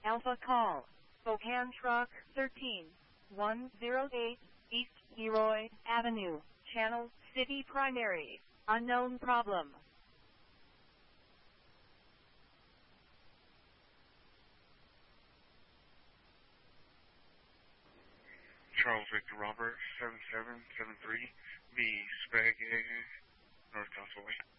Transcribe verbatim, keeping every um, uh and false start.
Alpha Call. Spokane Truck thirteen one oh eight East Leroy Avenue. Channel City Primary. Unknown problem. Charles Victor Robert, seven seven seven three, B, Spag, North Council Way.